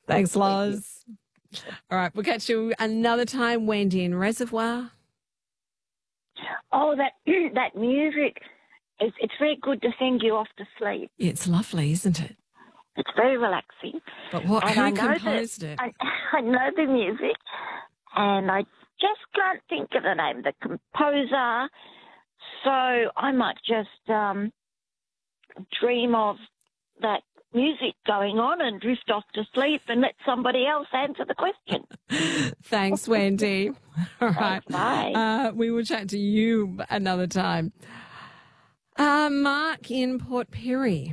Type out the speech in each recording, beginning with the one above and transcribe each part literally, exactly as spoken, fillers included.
Thanks, Loz. All right, we'll catch you another time, Wendy in Reservoir. Oh, that that music, it's, it's very good to send you off to sleep. It's lovely, isn't it? It's very relaxing. But what, and who I know composed that, it? I, I know the music, and I just can't think of the name of the composer, so I might just um, dream of that music going on and drift off to sleep and let somebody else answer the question. Thanks, Wendy. All right. Thanks, bye. Uh, we will chat to you another time. Uh, Mark in Port Pirie.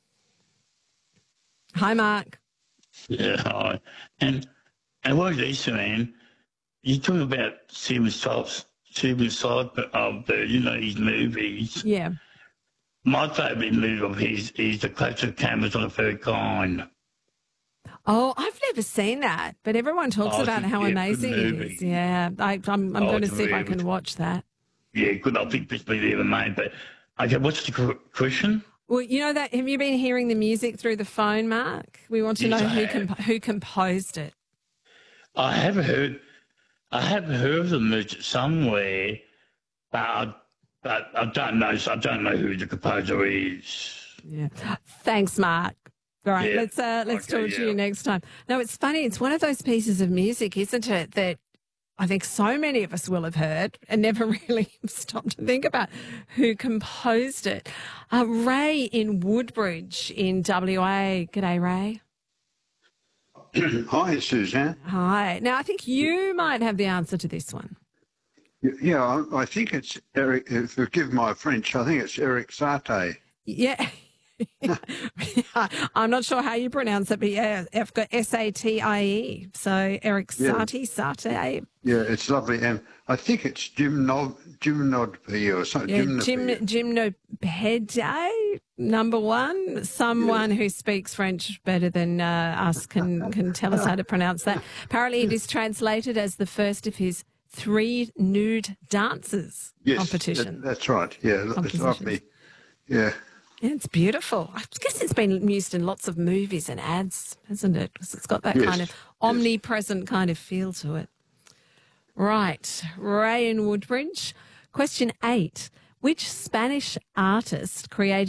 Hi, Mark. Yeah, hi. And and what is saying? You talk about Steven Soft's Steven Soft of the you know his movies. Yeah. My favourite movie of his is The Close of Cameras on the Third Kind. Oh, I've never seen that, but everyone talks Oh, about it's a how good amazing it movie. is. Yeah, I, I'm, I'm Oh, going to it's see if I really can good. watch that. Yeah, good. I think it's been ever made. But okay, what's the qu- question? Well, you know that. Have you been hearing the music through the phone, Mark? We want to Yes, know I who have. comp- who composed it. I have heard, I have heard of them somewhere, but I, but I don't know. I don't know who the composer is. Yeah. Thanks, Mark. All right, Yeah. let's uh, let's Okay, talk to yeah. you next time. No, it's funny. It's one of those pieces of music, isn't it, that I think so many of us will have heard and never really stopped to think about who composed it. Uh, Ray in Woodbridge in W A. G'day, Ray. Hi, Suzanne. Hi. Now, I think you might have the answer to this one. Y- Yeah, I, I think it's Eric. uh, Forgive my French. I think it's Eric Satie. Yeah. I'm not sure how you pronounce it, but yeah, I've got S A T I E. So Eric Yeah. Satie, Satie. Yeah, it's lovely, and I think it's Gymno Gymnopy or something. Yeah, Gym, Gymnopede, number one. Someone who speaks French better than uh, us can, can tell us how to pronounce that. Apparently it is translated as the first of his three nude dances yes, competition. that- that's right. Yeah, it's Compositions. lovely. Yeah. Yeah, it's beautiful. I guess it's been used in lots of movies and ads, hasn't it? Because it's got that Yes, kind of yes. omnipresent kind of feel to it. Right. Ray in Woodbridge. Question eight. Which Spanish artist created